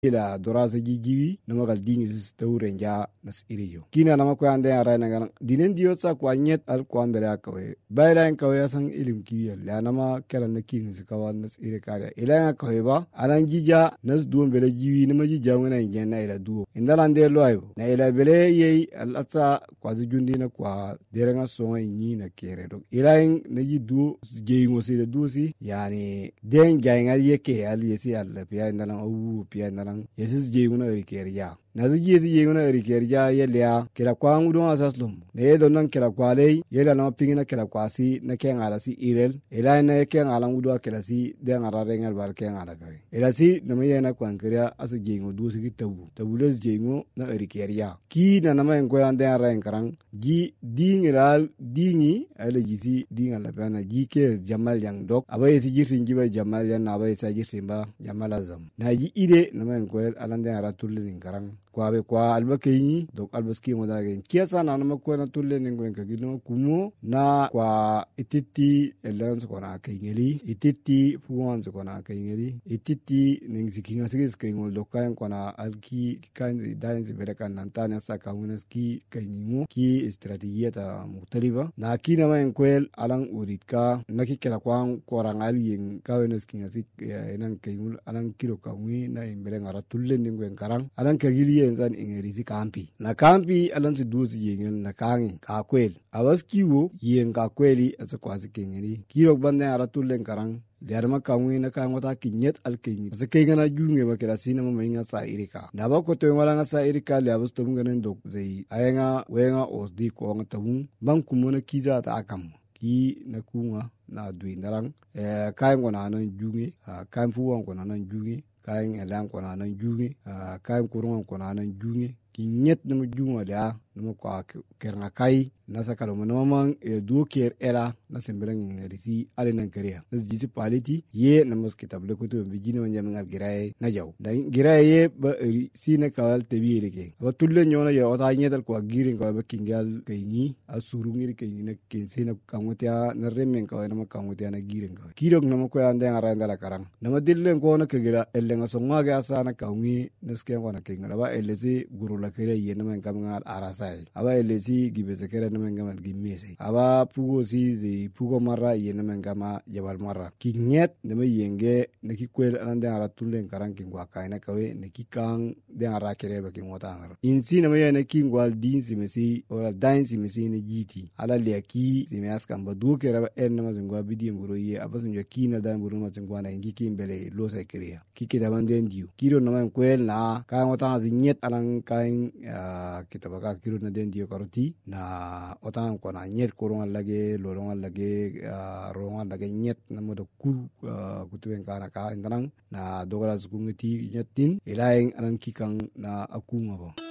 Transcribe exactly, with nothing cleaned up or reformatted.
ila dorasa gigiwi nama gal dingi sis tawren ja nas iriyo kina nama ko ande ara na gan dinen diyo sa ko anyet al ko ambere akawe bayla en kawe san ilim kiya la nama kala na kin sis kawan nas ire kare ila kawe ba alan jija nas duon bele jiwi nama jija ngana jenna ila duo indalande lo ayo na ila bele ye al atsa kwa jundi na kwa derenga songa ni na kere do ila en na ji duo je ngo se duo si yani den jainga yeke al yesi al piya indalan awu piya indalan yesus je nguna rikeriya na zije zije nguna rikeriya yelia kila kwa ngudo asaslum ne do nan kila kwa lei yela na pingina kila kwa si na ken ala si irel ila na ken ala ngudo kila si de ngara rengal bar ken ala kai ila si na me na kwa nkriya asu je ngudo si tabu tabu les je ngo na rikeriya ki na na ma ngo ande ara enkarang ji dingiral dingi ala jiti dinga la bana ji ke jamal yang dok abai si jirsin jiba jamal yan abai sa jirsin ba jamal azam na ji ide na ma ngo alande ara tulin karang kwa be kwa albakeni dok albaski mo dagen kiasa na na ko na tulin ngo en kagino kumo na kwa ititi elans ko na kaingeli ititi fuwan ko na kaingeli ititi ning sikinga sigis kaingol dokayan ko na alki kan dain se berakan nantana sa kaunas ki kainimo ki estrategia ta mutariba na kina ma en kwel alang uritka nakikela kwang korang alien kawenes kinga sik enan kaingul alang kilo kawi na imbere ngara tullen ningo en karang alang kagili enzan ingerisi kampi na kampi alang si duzi yengen na kangi ka kwel awas kiwo yen ka kweli asa kwasi kengeni kiro bande ara tullen karang derma kawi na kangota kinyet alkenyi asa kengana junge ba kera sina ma inga sa irika na ba ko to ngala nga sa irika le abus to ngenen dok zei ayenga wenga osdi ko nga tabun bang kumona kiza ta akam ki na kunga na dui narang eh kain ko na nan junge kain fuwan ko na nan junge kain elan ko na nan junge kain kurun ko na nan junge ki nyet na mu junga da na ko kerna kai na sakalo monoman e do ker era na sembeleng risi ale nan kariya na jisi paliti ye na mos kitable ko to bijini wanya ngal giraye na jaw da giraye ba si na kawal tebire ke ba tulle nyona yo ta nyetal ko girin ko ba kingal kayni asuru ngir kayni na ken sina kamutia na remen ko na kamutia na girin ko kirok na ko ande ngara ndala karang na ma dillen ko na kegira ellenga songa ga sana kawmi na ske ko na kengala ba elesi guru la kere ye na man kam ngal arasai aba elesi gibese kere na man gamal gimmese aba pugo si zi pugo marra ye na man gama jabal marra kinyet na ma yenge na ki kwel ande ara tullen karang kin kwa kaina kawe na ki kang de ara kere ba kin wota ngar insi na ma ye na kin gwal din si mesi ora dain si mesi na jiti ala le ki si me askam ba du kere ba en na ma zingwa bidi mburo ye aba sunja kina dan mburo ma zingwa na ingi kin bele lo sai kere ki kita banden diu kiro na man kwel na ka wota zi nyet alang kain kita baka kiro na den diu karoti na otan ko na nyet ko ron lage lo ron lage ron lage nyet na mo do kur kutuen kana ka indanang na dogala zungeti nyetin ilaing alang kikang na akunga ba